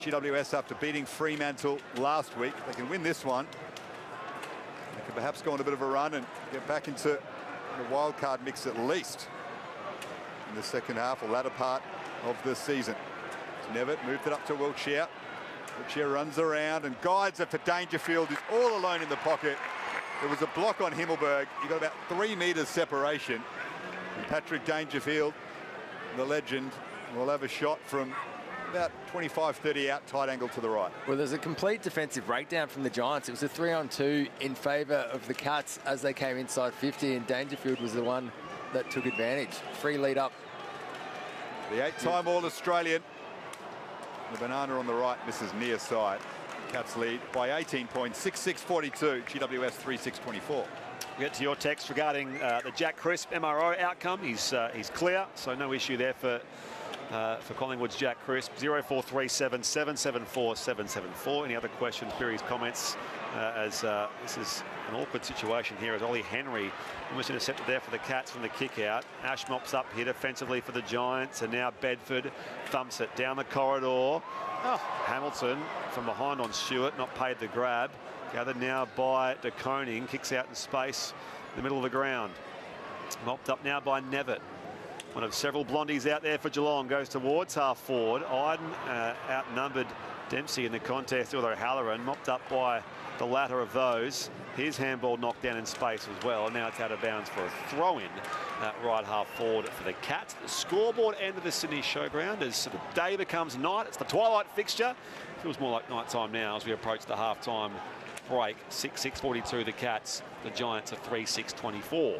GWS after beating Fremantle last week. They can win this one. They can perhaps go on a bit of a run and get back into the wildcard mix at least in the second half or latter part of the season. Nevitt moved it up to Wiltshire. Wiltshire runs around and guides it for Dangerfield, who's all alone in the pocket. There was a block on Himmelberg. He got about 3 metres separation. And Patrick Dangerfield, the legend, will have a shot from about 25-30 out, tight angle to the right. Well, there's a complete defensive breakdown from the Giants. It was a 3-on-2 in favour of the Cats as they came inside 50, and Dangerfield was the one that took advantage. Free lead up. The 8-time All-Australian. The banana on the right misses near side. Cats lead by 18 points, 6-6-42, GWS 3-6-24. We'll get to your text regarding the Jack Crisp MRO outcome. He's clear, so no issue there for Collingwood's Jack Crisp. 0437 774 774. Any other questions, queries, comments? As this is an awkward situation here as Ollie Henry almost intercepted there for the Cats from the kick out. Ash mops up here defensively for the Giants, and now Bedford thumps it down the corridor. Oh, Hamilton from behind on Stewart, not paid the grab. Gathered now by De Koning, kicks out in space in the middle of the ground. Mopped up now by Nevitt. One of several blondies out there for Geelong, goes towards half forward. Iden outnumbered Dempsey in the contest with O'Halloran, mopped up by the latter of those. His handball knocked down in space as well, and now it's out of bounds for a throw-in right half forward for the Cats. The scoreboard end of the Sydney Showground as sort of day becomes night. It's the twilight fixture. Feels more like night time now as we approach the half-time break. 6-6-42 the Cats. The Giants are 3-6-24.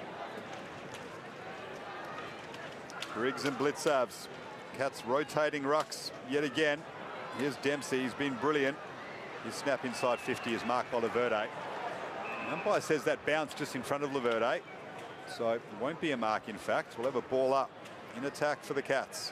Briggs and Blitzavs. Cats rotating rucks yet again. Here's Dempsey. He's been brilliant. His snap inside 50 is Mark Oliverde. The umpire says that bounce just in front of Laverde. So it won't be a mark, in fact. We'll have a ball up in attack for the Cats.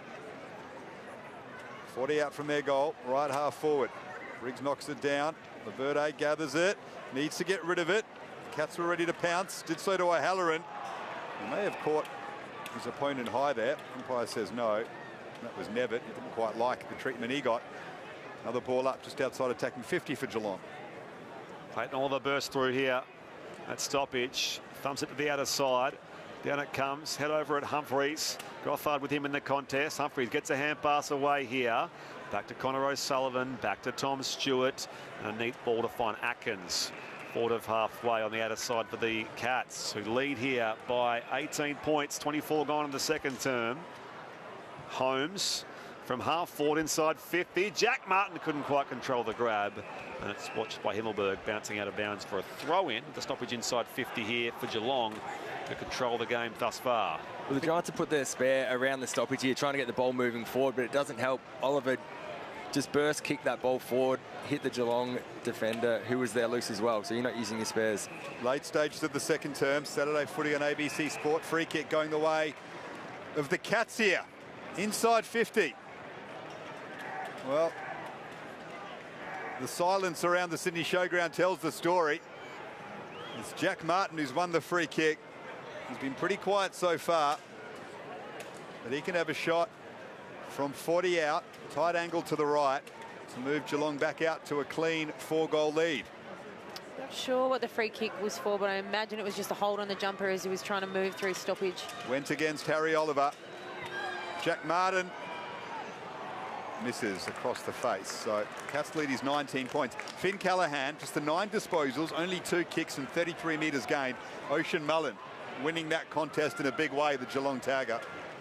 40 out from their goal, right half forward. Briggs knocks it down. Laverde gathers it, needs to get rid of it. The Cats were ready to pounce, did so to O'Halloran. He may have caught his opponent high there. Umpire says no. That was Nevitt. He didn't quite like the treatment he got. Another ball up just outside attacking 50 for Geelong. Clayton Oliver bursts through here at stoppage. Thumps it to the outer side. Down it comes. Head over at Humphreys. Gothard with him in the contest. Humphreys gets a hand pass away here. Back to Connor O'Sullivan. Back to Tom Stewart. And a neat ball to find Atkins. Forward of halfway on the outer side for the Cats, who lead here by 18 points. 24 gone in the second term. Holmes from half forward inside 50. Jack Martin couldn't quite control the grab. And it's watched by Himmelberg bouncing out of bounds for a throw-in. The stoppage inside 50 here for Geelong to control the game thus far. Well, the Giants have put their spare around the stoppage here, trying to get the ball moving forward, but it doesn't help. Oliver just burst, kicked that ball forward, hit the Geelong defender, who was there loose as well. So you're not using your spares. Late stages of the second term. Saturday footy on ABC Sport. Free kick going the way of the Cats here. Inside 50. Well, the silence around the Sydney Showground tells the story. It's Jack Martin who's won the free kick. He's been pretty quiet so far, but he can have a shot from 40 out, tight angle to the right, to move Geelong back out to a clean 4-goal lead. Not sure what the free kick was for, but I imagine it was just a hold on the jumper as he was trying to move through stoppage. Went against Harry Oliver. Jack Martin misses across the face. So Cats lead is 19 points. Finn Callaghan, just the 9 disposals, only 2 kicks and 33 metres gained. Ocean Mullen winning that contest in a big way, the Geelong tagger.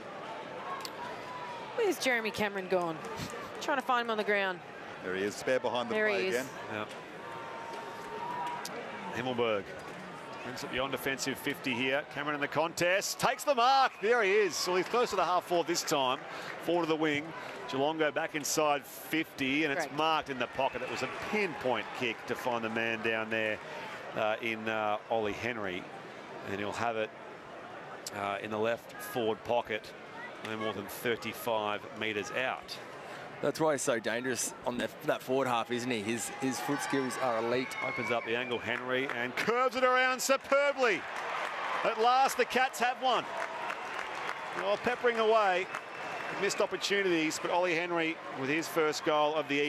Where's Jeremy Cameron gone? Trying to find him on the ground. There he is, spare behind the play again. Yeah. Himmelberg brings it beyond defensive 50 here. Cameron in the contest, takes the mark. There he is. So he's close to the half forward this time. Forward of the wing. Geelong go back inside 50, and it's marked in the pocket. It was a pinpoint kick to find the man down there in Ollie Henry. And he'll have it in the left forward pocket, no more than 35 metres out. That's why he's so dangerous on that forward half, isn't he? His foot skills are elite. Opens up the angle, Henry, and curves it around superbly. At last, the Cats have one. Oh, peppering away. missed opportunities, but Ollie Henry with his first goal of the